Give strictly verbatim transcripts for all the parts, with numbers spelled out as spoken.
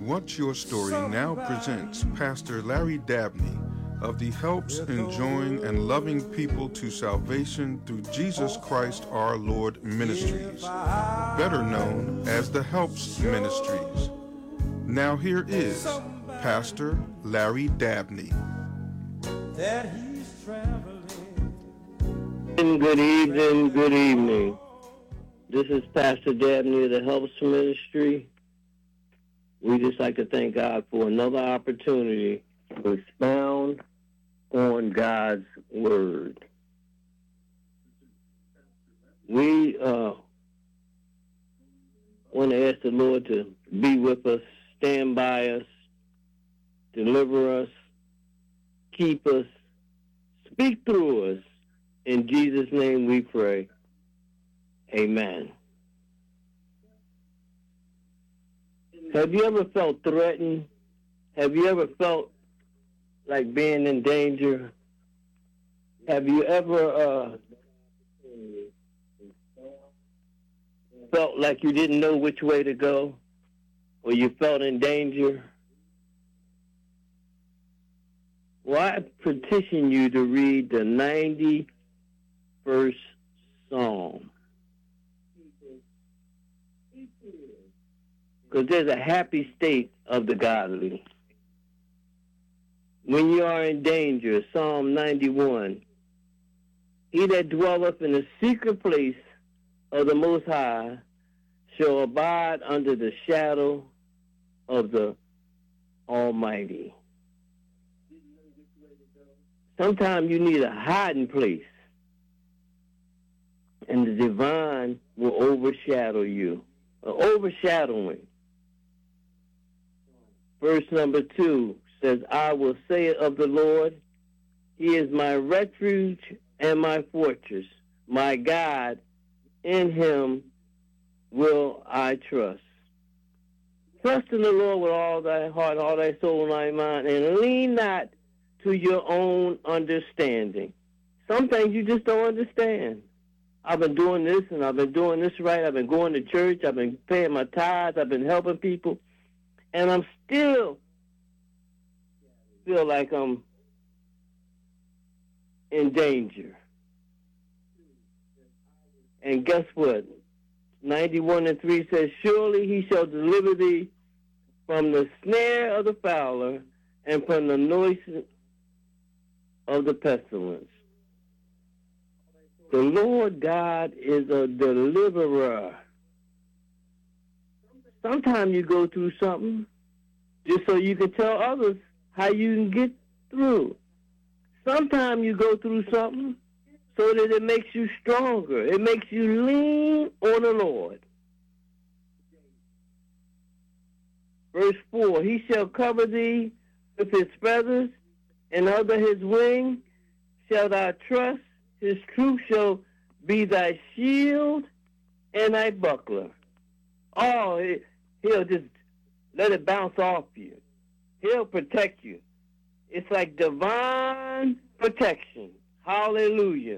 What's Your Story now presents Pastor Larry Dabney of the Helps Enjoying and Loving People to Salvation Through Jesus Christ Our Lord Ministries, better known as the Helps Ministries. Now here is Pastor Larry Dabney. That he's traveling. Good evening, good evening. This is Pastor Dabney of the Helps Ministry. We just like to thank God for another opportunity to expound on God's Word. We uh, want to ask the Lord to be with us, stand by us, deliver us, keep us, speak through us. In Jesus' name we pray. Amen. Have you ever felt threatened? Have you ever felt like being in danger? Have you ever uh, felt like you didn't know which way to go? Or you felt in danger? Well, I petition you to read the ninety-first Psalm. Because there's a happy state of the godly. When you are in danger, Psalm ninety-one, he that dwelleth in the secret place of the Most High shall abide under the shadow of the Almighty. Sometimes you need a hiding place, and the divine will overshadow you. An overshadowing. Verse number two says, I will say of the Lord, he is my refuge and my fortress, my God, in him will I trust. Trust in the Lord with all thy heart, all thy soul, and thy mind, and lean not to your own understanding. Some things you just don't understand. I've been doing this, and I've been doing this right. I've been going to church. I've been paying my tithes. I've been helping people. And I'm still feel like I'm in danger. And guess what? ninety-one and three says, surely he shall deliver thee from the snare of the fowler and from the noise of the pestilence. The Lord God is a deliverer. Sometimes you go through something just so you can tell others how you can get through. Sometimes you go through something so that it makes you stronger. It makes you lean on the Lord. Verse four, he shall cover thee with his feathers, and under his wing shalt thou trust. His truth shall be thy shield and thy buckler. Oh, he'll just let it bounce off you. He'll protect you. It's like divine protection. Hallelujah.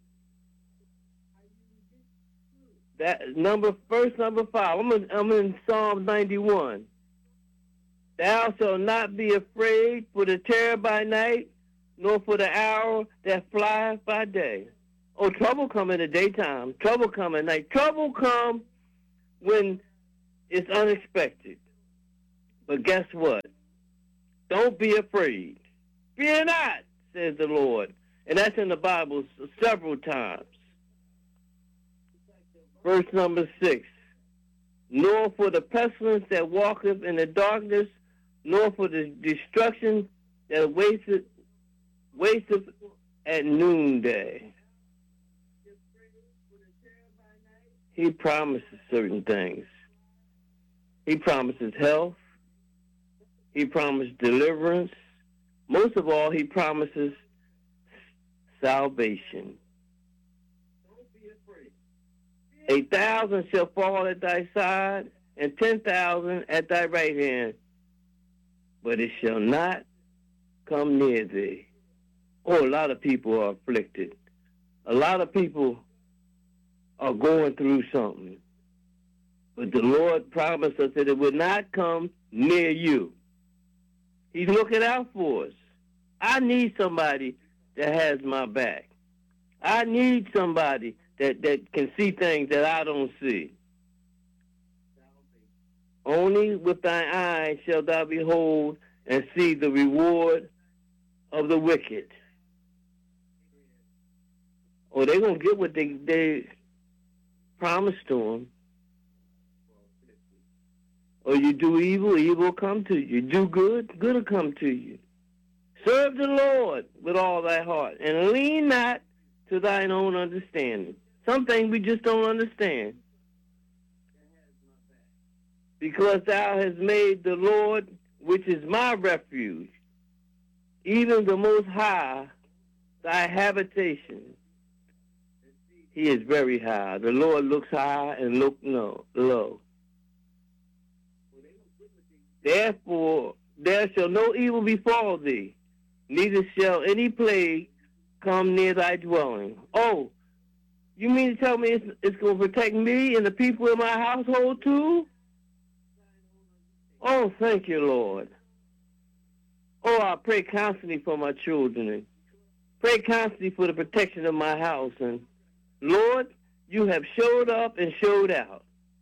That number, verse number five. I'm in, I'm in Psalm ninety-one. Thou shalt not be afraid for the terror by night, nor for the hour that flieth by day. Oh, trouble come in the daytime. Trouble come at night. Trouble come when it's unexpected. But guess what? Don't be afraid. Fear not, says the Lord. And that's in the Bible several times. Verse number six. Nor for the pestilence that walketh in the darkness, nor for the destruction that wasteth, wasteth at noonday. He promises certain things. He promises health. He promised deliverance. Most of all, he promises salvation. A thousand shall fall at thy side, and ten thousand at thy right hand, but it shall not come near thee. Oh, a lot of people are afflicted. A lot of people are going through something. But the Lord promised us that it would not come near you. He's looking out for us. I need somebody that has my back. I need somebody that, that can see things that I don't see. Only with thine eyes shalt thou behold and see the reward of the wicked. Or they're going to get what they, they promised to them. Or you do evil, evil will come to you. You do good, good will come to you. Serve the Lord with all thy heart, and lean not to thine own understanding. Some things we just don't understand. Because thou hast made the Lord, which is my refuge, even the Most High, thy habitation. He is very high. The Lord looks high and look no, low. Therefore, there shall no evil befall thee, neither shall any plague come near thy dwelling. Oh, you mean to tell me it's, it's going to protect me and the people in my household too? Oh, thank you, Lord. Oh, I pray constantly for my children and pray constantly for the protection of my house. And Lord, you have showed up and showed out.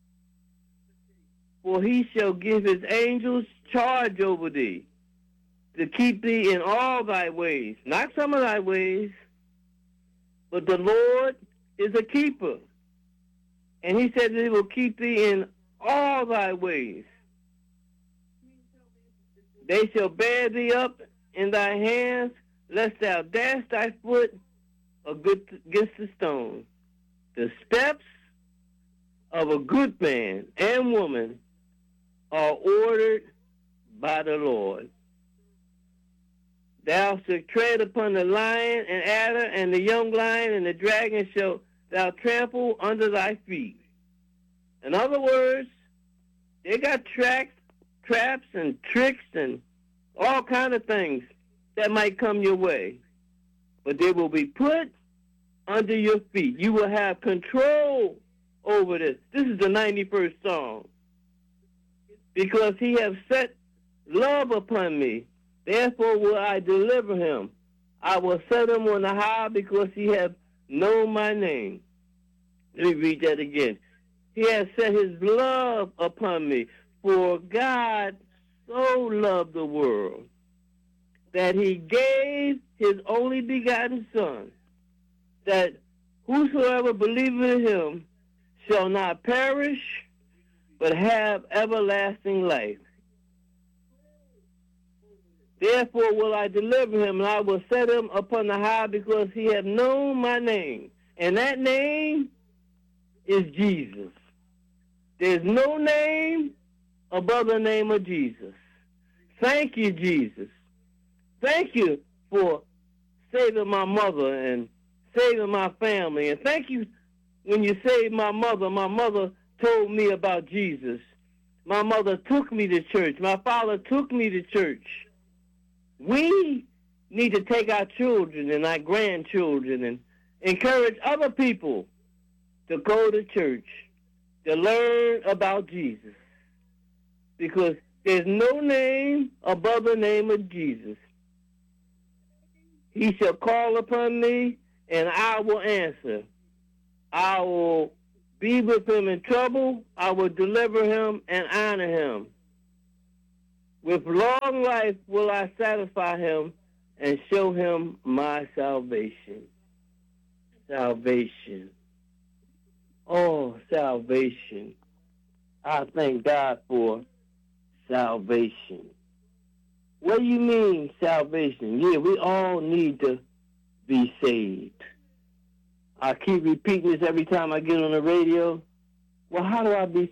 For he shall give his angels charge over thee, to keep thee in all thy ways. Not some of thy ways, but the Lord is a keeper. And he said that he will keep thee in all thy ways. They shall bear thee up in thy hands, lest thou dash thy foot against the stone. The steps of a good man and woman are ordered by the Lord. Thou shalt tread upon the lion and adder, and the young lion and the dragon shalt thou trample under thy feet. In other words, they got tracks, traps and tricks and all kind of things that might come your way. But they will be put under your feet. You will have control over this. This is the ninety-first Psalm. Because he hath set love upon me, therefore will I deliver him. I will set him on the high because he hath known my name. Let me read that again. He has set his love upon me, for God so loved the world that he gave his only begotten Son, that whosoever believeth in him shall not perish, but have everlasting life. Therefore will I deliver him, and I will set him upon the high, because he hath known my name. And that name is Jesus. There's no name above the name of Jesus. Thank you, Jesus. Thank you for saving my mother and saving my family. And thank you when you saved my mother. My mother told me about Jesus. My mother took me to church. My father took me to church. We need to take our children and our grandchildren and encourage other people to go to church, to learn about Jesus. Because there's no name above the name of Jesus. He shall call upon me, and I will answer. I will be with him in trouble. I will deliver him and honor him. With long life will I satisfy him and show him my salvation. Salvation. Oh, salvation. I thank God for salvation. What do you mean, salvation? Yeah, we all need to be saved. I keep repeating this every time I get on the radio. Well, how do I be